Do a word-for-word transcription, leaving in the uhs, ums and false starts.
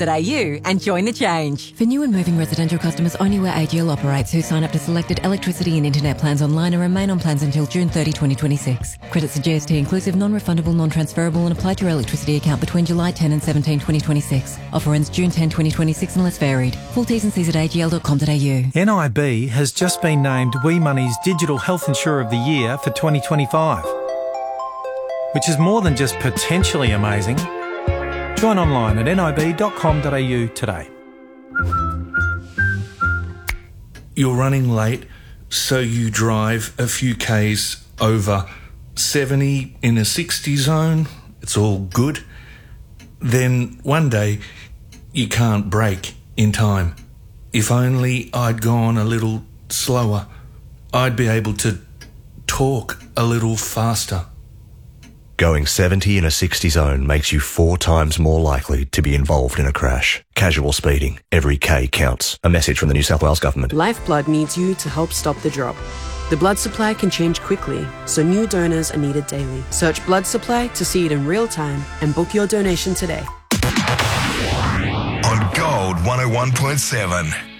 dot a u and join the change. For new and moving residential customers, only where A G L operates, who sign up to selected electricity and internet plans online and remain on plans until June thirtieth, twenty twenty-six. Credits are G S T inclusive, non-refundable, non-transferable and apply to your electricity account between July tenth and seventeenth, twenty twenty-six. Offer ends June tenth, twenty twenty-six unless varied. Full T's and C's at a g l dot com dot a u. N I B has just been named Wee Money's Digital Health Insurer of the Year for twenty twenty-five, which is more than just potentially amazing. Join online at n i b dot com dot a u today. You're running late, so you drive a few k's over seventy in a sixty zone. It's all good. Then one day you can't brake in time. If only I'd gone a little slower, I'd be able to talk a little faster. Going seventy in a sixty zone makes you four times more likely to be involved in a crash. Casual speeding. Every K counts. A message from the New South Wales Government. Lifeblood needs you to help stop the drop. The blood supply can change quickly, so new donors are needed daily. Search blood supply to see it in real time and book your donation today. On Gold one oh one point seven.